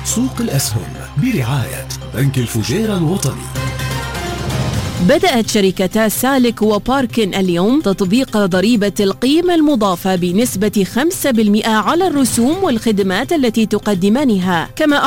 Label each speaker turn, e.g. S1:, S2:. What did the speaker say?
S1: سوق الأسهم برعاية بنك الفجيرة الوطني.
S2: بدأت شركتا سالك وباركن اليوم تطبيق ضريبة القيمة المضافة بنسبة 5% على الرسوم والخدمات التي تقدمانها، كما